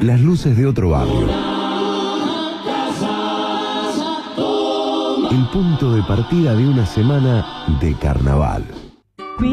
las luces de otro barrio. El punto de partida de una semana de carnaval.